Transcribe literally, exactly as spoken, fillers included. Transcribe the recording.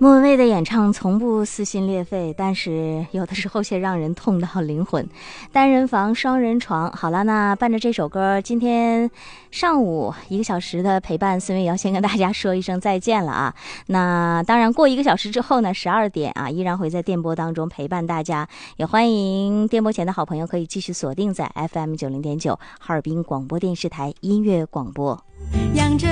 莫文蔚的演唱从不撕心裂肺，但是有的时候却让人痛到灵魂。单人房双人床，好了，那伴着这首歌，今天上午一个小时的陪伴，孙伟也要先跟大家说一声再见了啊。那当然过一个小时之后呢，十二点啊，依然会在电波当中陪伴大家，也欢迎电波前的好朋友可以继续锁定在 F M 九零点九 哈尔滨广播电视台音乐广播。